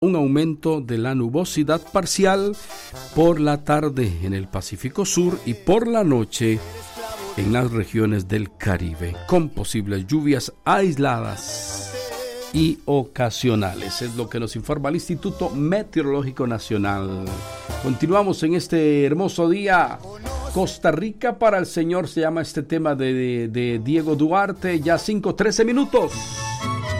un aumento de la nubosidad parcial por la tarde en el Pacífico Sur y por la noche en las regiones del Caribe, con posibles lluvias aisladas y ocasionales. Es lo que nos informa el Instituto Meteorológico Nacional. Continuamos en este hermoso día. Costa Rica para el Señor se llama este tema de Diego Duarte. Ya 5:13 minutos.